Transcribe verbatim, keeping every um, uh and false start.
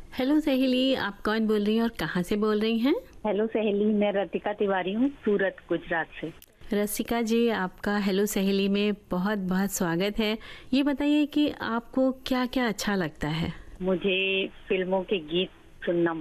Hello सहेली, आप कौन बोल रही हैं और कहाँ से बोल रही हैं? हेलो सहेली, मैं रतिका तिवारी हूँ, सूरत गुजरात से। रसिका जी, आपका हेलो सहेली में बहुत बहुत स्वागत है। ये बताइए कि आपको क्या क्या अच्छा लगता है? मुझे फिल्मों के गीत सुनना